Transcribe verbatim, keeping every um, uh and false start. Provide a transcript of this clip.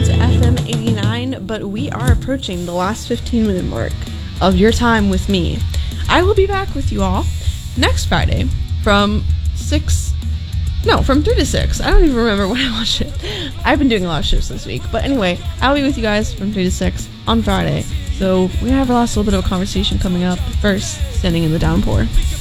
to F M eighty-nine, but we are approaching the last fifteen minute mark of your time with me. I will be back with you all next Friday from six, no, from three to six. I don't even remember when I watched it. I've been doing a lot of shifts this week. But anyway, I'll be with you guys from three to six on Friday. So we're going to have a last little bit of a conversation coming up. First, standing in the downpour.